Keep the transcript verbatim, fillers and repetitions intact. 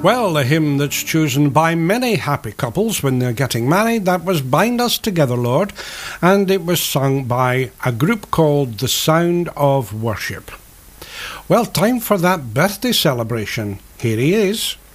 Well, a hymn that's chosen by many happy couples when they're getting married, that was Bind Us Together, Lord, and it was sung by a group called The Sound of Worship. Well, time for that birthday celebration. Here he is.